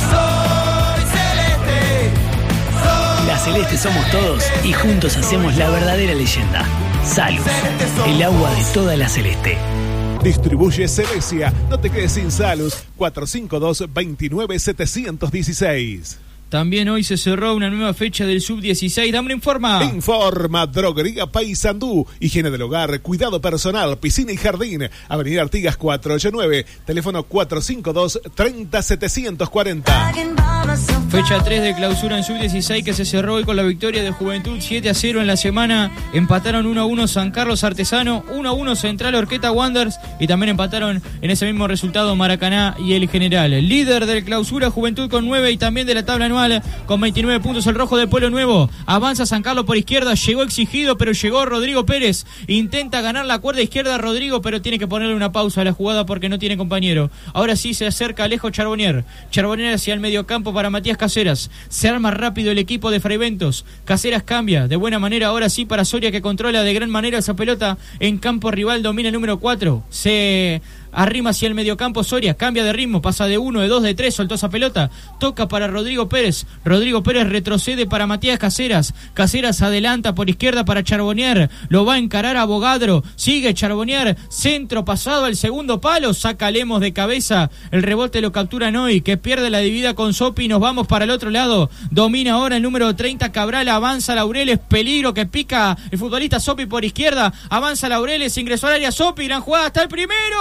Soy celeste, soy La Celeste somos todos y juntos hacemos la verdadera leyenda. Salud, el agua de toda la Celeste. Distribuye Celesia, no te quedes sin Salus, cuatro cinco dos, dos nueve, siete uno seis. También hoy se cerró una nueva fecha del sub dieciséis. Dame informa. Informa, Droguería Paysandú, higiene del hogar, cuidado personal, piscina y jardín. Avenida Artigas cuatrocientos ochenta y nueve, teléfono cuatro cinco dos, tres cero, setecientos cuarenta. Fecha tres de clausura en sub dieciséis que se cerró hoy con la victoria de Juventud siete a cero en la semana. Empataron uno a uno San Carlos Artesano, uno a uno Central Orqueta Wanderers y también empataron en ese mismo resultado Maracaná y el General. El líder de clausura Juventud con nueve y también de la tabla anual con veintinueve puntos el rojo del Pueblo Nuevo. Avanza San Carlos por izquierda, llegó exigido pero llegó Rodrigo Pérez. Intenta ganar la cuerda izquierda Rodrigo pero tiene que ponerle una pausa a la jugada porque no tiene compañero. Ahora sí se acerca Alejo Charbonnier. Charbonnier hacia el mediocampo para Matías Caseras. Se arma rápido el equipo de Fraiventos. Caseras cambia de buena manera ahora sí para Soria que controla de gran manera esa pelota en campo rival, domina el número cuatro. Se arrima hacia el mediocampo Soria, cambia de ritmo, pasa de uno, de dos, de tres, soltó esa pelota, toca para Rodrigo Pérez, Rodrigo Pérez retrocede para Matías Caseras, Caseras adelanta por izquierda para Charbonnier, lo va a encarar a Bogadro, sigue Charbonnier, centro pasado al segundo palo, saca Lemos de cabeza, el rebote lo captura Noy, que pierde la dividida con Sopi, nos vamos para el otro lado, domina ahora el número treinta Cabral, avanza Laureles, peligro que pica el futbolista Sopi por izquierda, avanza Laureles, ingresó al área Sopi, gran jugada hasta el primero, y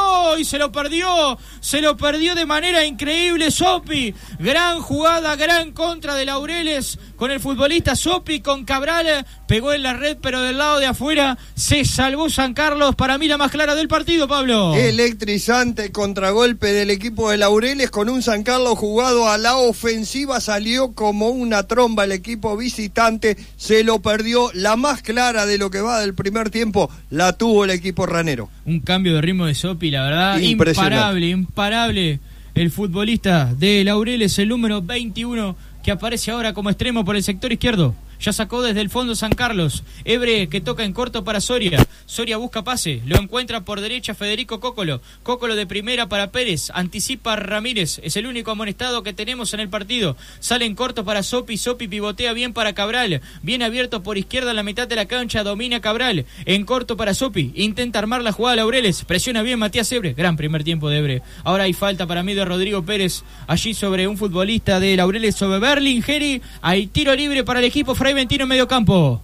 se lo perdió, se lo perdió de manera increíble Sopi. Gran jugada, gran contra de Laureles con el futbolista Sopi, con Cabral, pegó en la red, pero del lado de afuera se salvó San Carlos. Para mí la más clara del partido, Pablo. Electrizante contragolpe del equipo de Laureles con un San Carlos jugado a la ofensiva, salió como una tromba el equipo visitante, se lo perdió. La más clara de lo que va del primer tiempo la tuvo el equipo ranero. Un cambio de ritmo de Sopi, la verdad, imparable, imparable el futbolista de Laureles, el número veintiuno, que aparece ahora como extremo por el sector izquierdo. Ya sacó desde el fondo San Carlos. Ebre que toca en corto para Soria. Soria busca pase. Lo encuentra por derecha Federico Cócolo. Cócolo de primera para Pérez. Anticipa Ramírez. Es el único amonestado que tenemos en el partido. Sale en corto para Sopi. Sopi pivotea bien para Cabral. Bien abierto por izquierda en la mitad de la cancha. Domina Cabral. En corto para Sopi. Intenta armar la jugada Laureles. Presiona bien Matías Ebre. Gran primer tiempo de Ebre. Ahora hay falta para mí de Rodrigo Pérez. Allí sobre un futbolista de Laureles, sobre Berlingeri. Hay tiro libre para el equipo Fray Ventino en medio campo.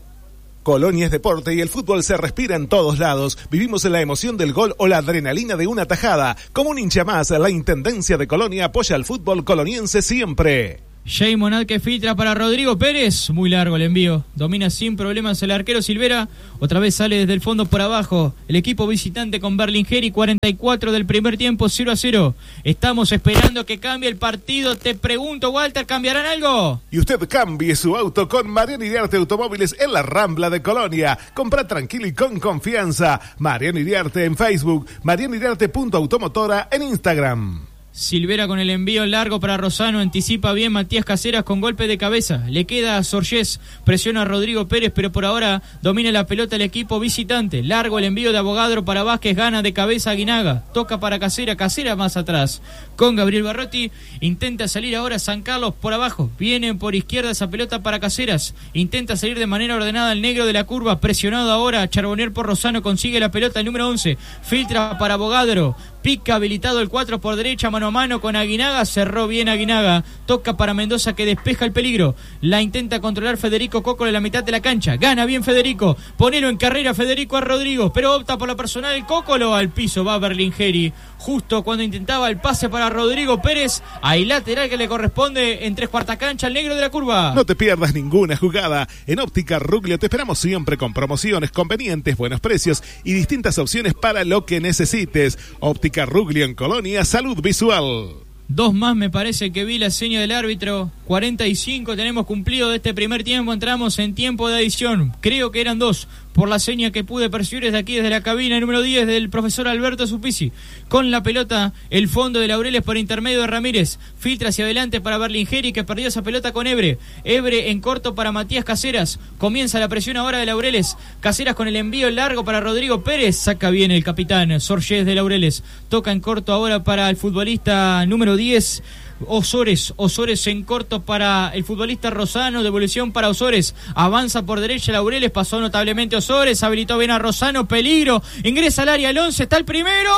Colonia es deporte y el fútbol se respira en todos lados. Vivimos en la emoción del gol o la adrenalina de una tajada. Como un hincha más, la Intendencia de Colonia apoya al fútbol coloniense siempre. Jay Monad que filtra para Rodrigo Pérez. Muy largo el envío. Domina sin problemas el arquero Silvera. Otra vez sale desde el fondo por abajo. El equipo visitante con Berlingeri. cuarenta y cuatro del primer tiempo, cero a cero. Estamos esperando que cambie el partido. Te pregunto, Walter, ¿cambiarán algo? Y usted cambie su auto con Mariano Iriarte Automóviles en la Rambla de Colonia. Compra tranquilo y con confianza. Mariano Iriarte en Facebook. mariano iriarte punto automotora en Instagram. Silvera con el envío largo para Rosano, anticipa bien Matías Caseras con golpe de cabeza, le queda a Sorgés, presiona a Rodrigo Pérez, pero por ahora domina la pelota el equipo visitante. Largo el envío de Abogadro para Vázquez, gana de cabeza a Guinaga, toca para Casera, Casera más atrás con Gabriel Barrotti, intenta salir ahora San Carlos por abajo, viene por izquierda esa pelota para Caseras, intenta salir de manera ordenada el negro de la curva, presionado ahora Charbonnier por Rosano, consigue la pelota el número once, filtra para Abogadro, pica habilitado el cuatro por derecha, mano a mano con Aguinaga, cerró bien Aguinaga, toca para Mendoza que despeja el peligro, la intenta controlar Federico Cócolo en la mitad de la cancha, gana bien Federico, ponelo en carrera Federico a Rodrigo, pero opta por la personal el Cócolo, al piso va Berlingeri, justo cuando intentaba el pase para Rodrigo Pérez, hay lateral que le corresponde en tres cuartas cancha al negro de la curva. No te pierdas ninguna jugada, en Óptica Ruglio te esperamos siempre con promociones convenientes, buenos precios y distintas opciones para lo que necesites. Óptica Ruglio en Colonia, salud visual. Dos más me parece que vi la seña del árbitro. cuarenta y cinco tenemos cumplido de este primer tiempo. Entramos en tiempo de adición. Creo que eran dos. Por la seña que pude percibir desde aquí, desde la cabina número diez del profesor Alberto Supisi. Con la pelota, el fondo de Laureles por intermedio de Ramírez. Filtra hacia adelante para Berlingeri que perdió esa pelota con Ebre. Ebre en corto para Matías Caseras. Comienza la presión ahora de Laureles. Caseras con el envío largo para Rodrigo Pérez. Saca bien el capitán Sorgés de Laureles. Toca en corto ahora para el futbolista número diez. Osores, Osores en corto para el futbolista Rosano, devolución para Osores, avanza por derecha Laureles, pasó notablemente Osores, habilitó bien a Rosano, peligro, ingresa al área el once, está el primero,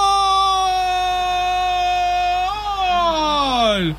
gol,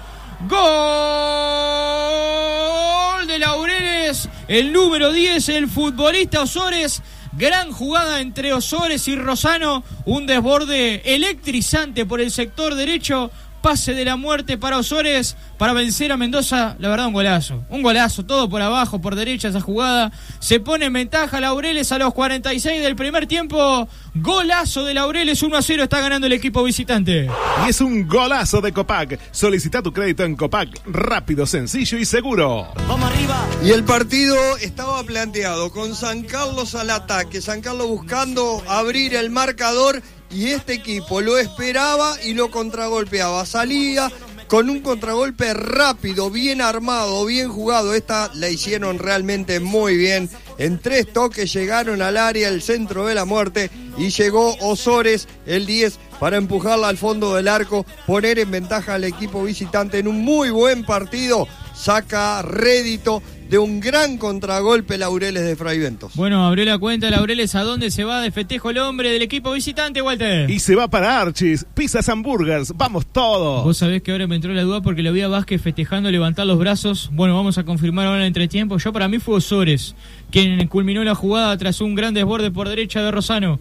gol de Laureles, el número diez, el futbolista Osores. Gran jugada entre Osores y Rosano, un desborde electrizante por el sector derecho, pase de la muerte para Osores para vencer a Mendoza, la verdad un golazo, un golazo, todo por abajo, por derecha esa jugada, se pone en ventaja Laureles a los cuarenta y seis del primer tiempo, golazo de Laureles, uno a cero está ganando el equipo visitante. Y es un golazo de Copac, solicita tu crédito en Copac, rápido, sencillo y seguro. Vamos arriba. Y el partido estaba planteado con San Carlos al ataque, San Carlos buscando abrir el marcador y este equipo lo esperaba y lo contragolpeaba, salía con un contragolpe rápido, bien armado, bien jugado, esta la hicieron realmente muy bien, en tres toques llegaron al área, el centro de la muerte y llegó Osores, el diez, para empujarla al fondo del arco, poner en ventaja al equipo visitante en un muy buen partido, saca rédito de un gran contragolpe Laureles de Fraiventos. Bueno, abrió la cuenta Laureles, ¿a dónde se va de festejo el hombre del equipo visitante, Walter? Y se va para Archis, pizzas, hamburgers, vamos todos. Vos sabés que ahora me entró la duda porque lo vi a Vázquez festejando, levantar los brazos. Bueno, vamos a confirmar ahora en el entretiempo. Yo para mí fue Osores quien culminó la jugada tras un gran desborde por derecha de Rosano.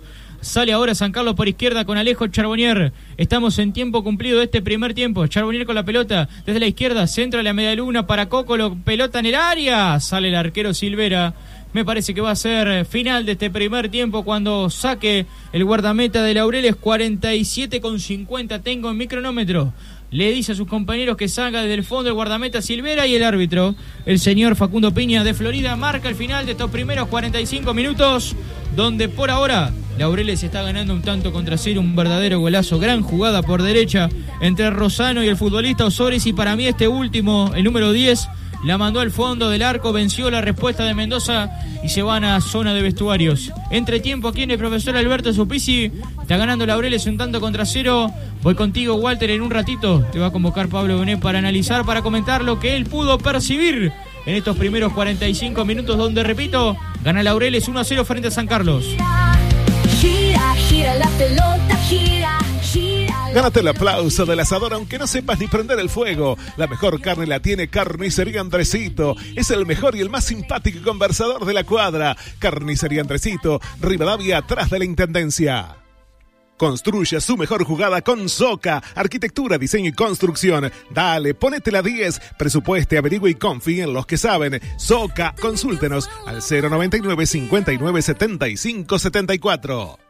Sale ahora San Carlos por izquierda con Alejo Charbonnier. Estamos en tiempo cumplido de este primer tiempo. Charbonnier con la pelota desde la izquierda. Centro de la media luna para Cocolo. Pelota en el área. Sale el arquero Silvera. Me parece que va a ser final de este primer tiempo cuando saque el guardameta de Laureles. cuarenta y siete con cincuenta tengo en mi cronómetro. Le dice a sus compañeros que salga desde el fondo el guardameta Silvera y el árbitro, el señor Facundo Piña de Florida, marca el final de estos primeros cuarenta y cinco minutos, donde por ahora Laureles está ganando un tanto contra cero, un verdadero golazo, gran jugada por derecha entre Rosano y el futbolista Osores, y para mí este último, el número diez, la mandó al fondo del arco, venció la respuesta de Mendoza y se van a zona de vestuarios. Entre tiempo aquí en el profesor Alberto Supisi, está ganando Laureles un tanto contra cero. Voy contigo, Walter, en un ratito te va a convocar Pablo Benet para analizar, para comentar lo que él pudo percibir en estos primeros cuarenta y cinco minutos, donde, repito, gana Laureles uno a cero frente a San Carlos. Gira, gira la pelota, gira, gira. Gánate el aplauso del asador aunque no sepas ni prender el fuego. La mejor carne la tiene Carnicería Andresito. Es el mejor y el más simpático conversador de la cuadra. Carnicería Andresito, Rivadavia, atrás de la Intendencia. Construya su mejor jugada con Soca, arquitectura, diseño y construcción. Dale, ponete la diez, presupueste, averigüe y confíe en los que saben. Soca, consúltenos al cero noventa y nueve, cincuenta y nueve, setenta y cinco, setenta y cuatro.